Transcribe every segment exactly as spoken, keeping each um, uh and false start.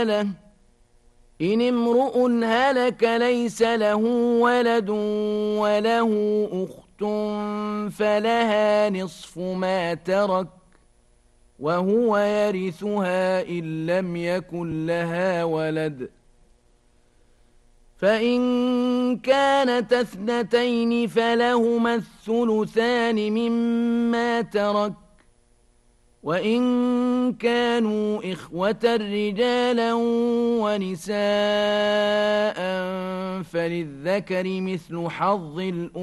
له إن امرؤ هلك ليس له ولد وله أخت فلها نصف ما ترك وهو يرثها إن لم يكن لها ولد فإن كانت اثنتين فلهما الثلثان مما ترك وإن كانوا إخوة رجالا ونساء فللذكر مثل حظ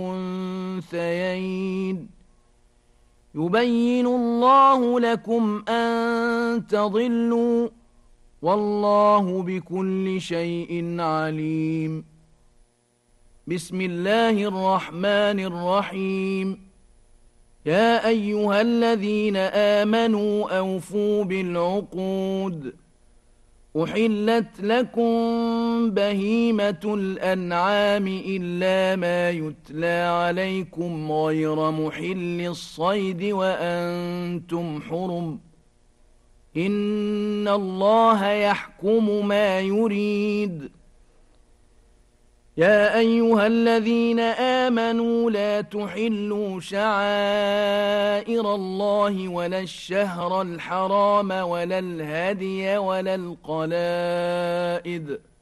الأنثيين يبين الله لكم أن تضلوا والله بكل شيء عليم. بسم الله الرحمن الرحيم. يا أيها الذين آمنوا أوفوا بالعقود أحلت لكم بهيمة الأنعام إلا ما يتلى عليكم غير محل الصيد وأنتم حرم إن الله يحكم ما يريد. يا أيها الذين آمنوا لا تحلوا شعائر الله ولا الشهر الحرام ولا الهدي ولا القلائد